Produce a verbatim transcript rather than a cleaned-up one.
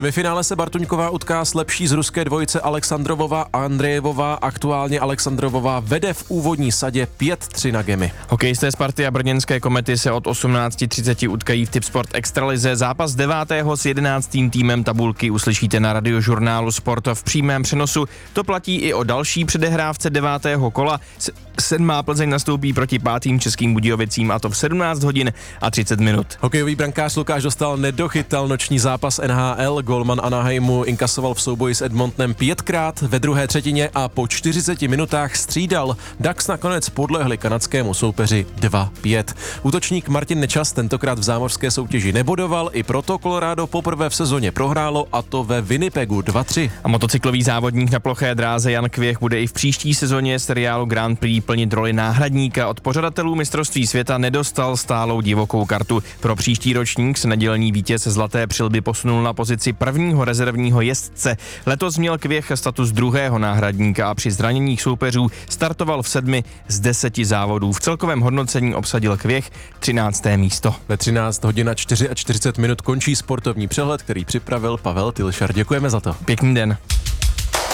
Ve finále se Bartuňková utká s lepší z ruské dvojice Alexandrovova a Andrejevová. Aktuálně Alexandrovová vede v úvodní sadě pět tři na gemy. Hokejisté Sparty a brněnské Komety se od osmnáct třicet utkají v Tipsport Extralize. Zápas devátého s jedenáctým týmem tabulky uslyšíte na radiožurnálu Sport v přímém přenosu. To platí i o další předehrávce devátého kola. Sedmá Plzeň nastoupí proti pátým Českým Budějovicím, a to v sedmnáct hodin a třicet minut. Hokejový brankář Lukáš Dostál nedochytal noční zápas N H L. Golman Anaheimu inkasoval v souboji s Edmontonem pětkrát ve druhé třetině a po čtyřiceti minutách střídal. Ducks nakonec podlehli kanadskému soupeři dva pět. Útočník Martin Nečas tentokrát v zámořské soutěži nebodoval, i proto Colorado poprvé v sezóně prohrálo, a to ve Winnipegu dva tři. A motocyklový závodník na ploché dráze Jan Kvěch bude i v příští sezóně seriálu Grand Prix plnit roli náhradníka. Od pořadatelů mistrovství světa nedostal stálou divokou kartu. Pro příští ročník se nedělní vítěz Zlaté přilby posunul na pozici prvního rezervního jezdce. Letos měl Kvěch status druhého náhradníka a při zraněních soupeřů startoval v sedmi z deseti závodů. V celkovém hodnocení obsadil Kvěch třinácté místo. Ve třináct hodin a čtyřicet čtyři minut končí sportovní přehled, který připravil Pavel Tilšar. Děkujeme za to. Pěkný den.